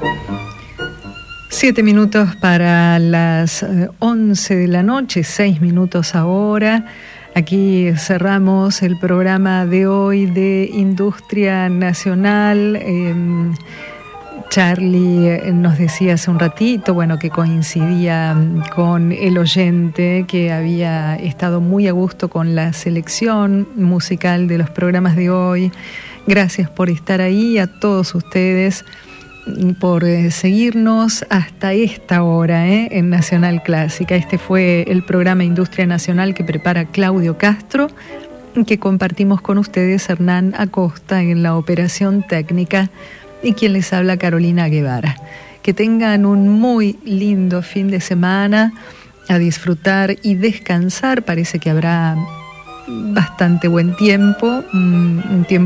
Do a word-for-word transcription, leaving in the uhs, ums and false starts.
Siete minutos para las once de la noche, seis minutos ahora. Aquí cerramos el programa de hoy de Industria Nacional. Eh, Charlie nos decía hace un ratito, bueno, que coincidía con el oyente, que había estado muy a gusto con la selección musical de los programas de hoy. Gracias por estar ahí, a todos ustedes, por eh, seguirnos hasta esta hora eh, en Nacional Clásica. Este fue el programa Industria Nacional que prepara Claudio Castro, que compartimos con ustedes Hernán Acosta en la operación técnica y quien les habla, Carolina Guevara. Que tengan un muy lindo fin de semana, a disfrutar y descansar. Parece que habrá bastante buen tiempo, un tiempo